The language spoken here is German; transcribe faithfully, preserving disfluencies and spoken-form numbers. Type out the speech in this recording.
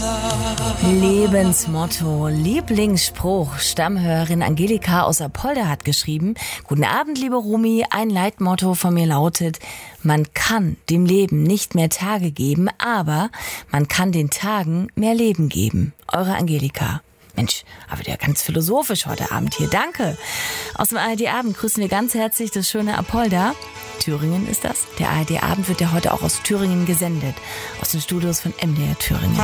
Lebensmotto, Lieblingsspruch. Stammhörerin Angelika aus Apolda hat geschrieben: Guten Abend, liebe Rumi. Ein Leitmotto von mir lautet: Man kann dem Leben nicht mehr Tage geben, aber man kann den Tagen mehr Leben geben. Eure Angelika. Mensch, aber der ganz philosophisch heute Abend hier. Danke. Aus dem A R D-Abend grüßen wir ganz herzlich das schöne Apolda. Thüringen ist das. Der A R D-Abend wird ja heute auch aus Thüringen gesendet. Aus den Studios von M D R Thüringen.